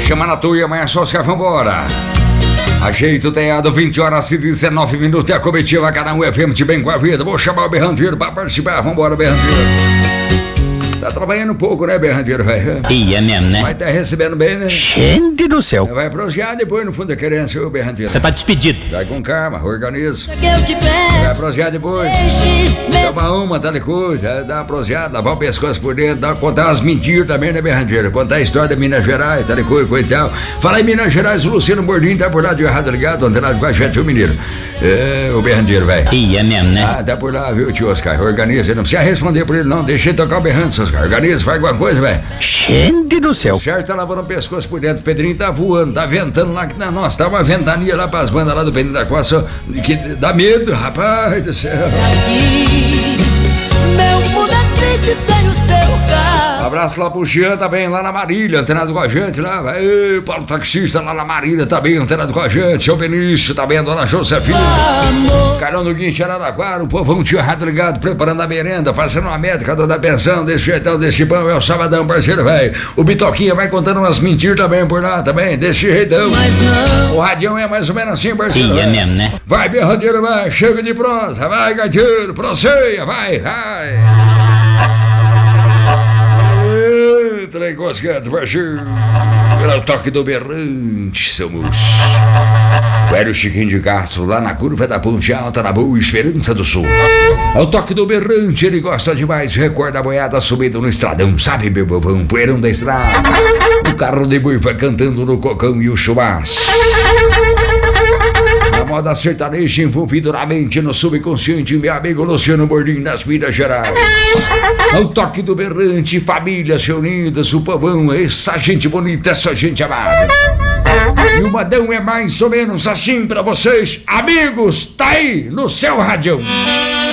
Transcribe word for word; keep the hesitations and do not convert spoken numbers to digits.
Chama na tua, amanhã só se vambora. Ajeita o teado, vinte horas e dezenove minutos. É a comitiva Canal F M de bem com a vida. Vou chamar o Berranteiro pra participar. Vambora, Berranteiro. Tá trabalhando um pouco, né, Berranteiro, velho? E é mesmo, né? Vai tá recebendo bem, né? Gente do céu. Vai prosear depois no fundo da querência, ô Berranteiro. Você tá despedido. Vai com calma, organiza. Eu te peço, Vai prosear depois. deixe mesmo. Toma uma, tal coisa, dá uma proseada, lavar o pescoço por dentro, dá, contar umas mentiras também, né, Berranteiro? Contar a história de Minas Gerais, tal coisa, coisa e tal. Fala em Minas Gerais, o Luciano Bordinho tá por lá de errado ligado, antenado com a gente, viu, menino? É, o Berranteiro, velho. E é mesmo, né? Ah, tá por lá, viu, tio Oscar? Organiza, não precisa responder por ele, não. Deixa ele tocar o berrante, Oscar. Organiza, faz alguma coisa, velho. Gente do céu. Certo, tá lavando o pescoço por dentro. O Pedrinho tá voando, tá ventando lá. Na nossa, tá uma ventania lá pras bandas lá do Pedrinho da Costa. Que dá medo, rapaz do céu. Aqui, meu mundo é triste sem o seu carro. Abraço lá pro Jean, tá bem lá na Marília, antenado com a gente lá. Ei, Paulo Taxista lá na Marília, tá bem antenado com a gente. Seu Benício, tá bem a dona Josefina. Amor, Carão do Guincho, Araraquara, o povão tio Rato ligado, preparando a merenda, fazendo uma métrica da pensão, desse jeitão, desse pão, é o sabadão, parceiro, velho. O Bitoquinha vai contando umas mentiras também por lá, também, desse jeitão. mas não. O radião é mais ou menos assim, parceiro. E é vai. mesmo, né? Vai, berranteiro, vai, chega de prosa, vai, gaiteiro, proceia, vai, vai. Ê, Trem cosquete, parceiro. Pelo toque do berrante, seu moço. Velho Chiquinho de Castro, lá na curva da Ponte Alta, na Boa Esperança do Sul. É o toque do berrante, ele gosta demais. Recorda a boiada subida no estradão, sabe, meu bovão, poeirão da estrada. O carro de boi vai cantando no cocão e o chumaço. A moda sertaneja envolvido na mente, no subconsciente, meu amigo Luciano Bordinho, nas Minas Gerais. É o toque do berrante, família se unidas, o povão, essa gente bonita, essa gente amada. E o modão é mais ou menos assim pra vocês, amigos, tá aí no seu radião.